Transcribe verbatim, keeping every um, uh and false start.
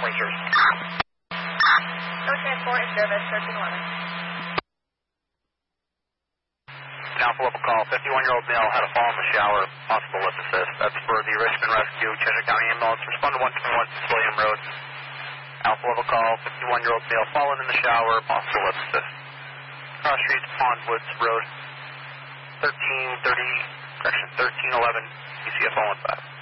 twenty service. No transport in service, thirteen eleven. Alpha level call, fifty-one-year-old male had a fall in the shower, possible lift assist. That's for the Richmond Rescue, Cheshire County Ambulance. Respond to one twenty-one, William Road. Alpha level call, fifty-one-year-old male fallen in the shower, possible lift assist. Cross Street, Pondwoods Road, thirteen thirty, correction, thirteen eleven, E C F oh one five.